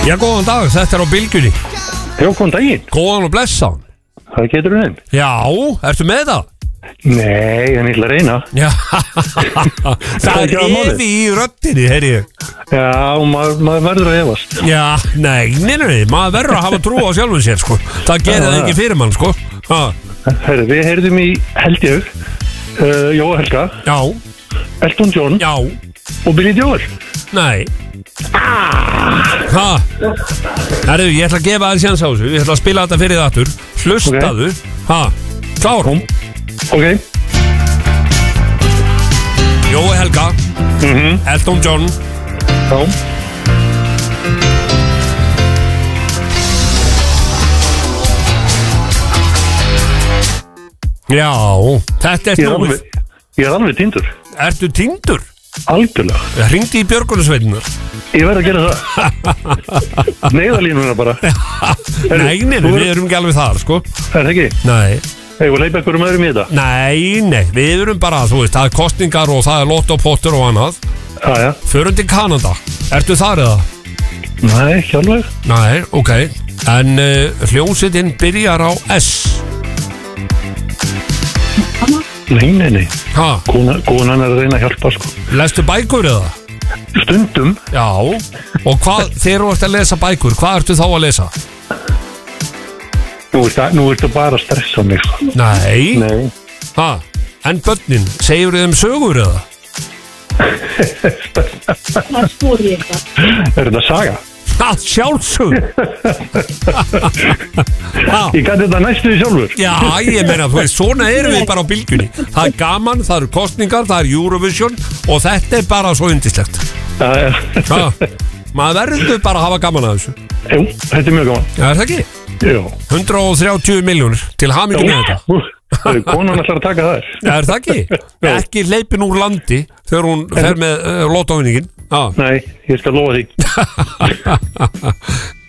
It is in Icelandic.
Já, góðan dag, þetta á Bylgjunni. Já, góðan daginn. Góðan og blessaðan. Hvað getur þú þeim? Já, ertu með það? Nei, en ég ætla að reyna. Já, það er efi í röddinni, heyri ég. Já, maður verður að efast. Já, nei, maður verður að hafa trú á sjálfum sér, sko. Það gerir það ekki fyrir mann, sko. Herri, við heyrðum í, held ég, Jóa Helga. Já. Elton John. Já. Og Billy Joel. Nei. Herru, ég ætla að gefa þér séns á þessu. Ég ætla að spila þetta fyrir það aftur. Hlustaðu. Klár. Ok. Jói Helga. Elton John. Já. Já, þetta er snúið. Ég er alveg týndur. Ertu týndur? Algjörlega. Hringdi í björgunarsveitirnar. Ég verð að gera það. Neyðalínuna bara. Nei, við erum ekki alveg þar, sko. Er það ekki? Nei. Ég vil leipa einhverjum öðrum í þetta. Nei, við erum bara, þú veist, það er kostningar og það er lottopottur og annað. Já. Förum til Kanada. Ertu þar eða? Nei, ekki alveg. Nei, ok. En hljómsveitin byrjar á S. Nei. Konan er að reyna að hjálpa, sko. Lestu bækur eða? Stundum. Já. Og hvað, þegar þú ert að lesa bækur, hvað ertu þá að lesa? Nú ertu bara að stressa mig, sko. Nei. En börnin, segjur þið sögur eða? Er þetta saga? Það sjálfsög. Ég gæti þetta næstu því sjálfur. Já, ég meina, þú veist, svona erum við bara á Bylgjunni. Það er gaman, það eru kostningar, það er Eurovision og þetta er bara svo yndislegt. Maður verður bara að hafa gaman að þessu. Jú, þetta er mjög gaman. Já, er það ekki? Jú. 130 milljónir til hamingju með þetta. Konan ætlar að taka þær. Já, er það ekki? Ekki hleypin úr landi þegar hún fer með lotóvinningin. Nei, ég skal lofa því.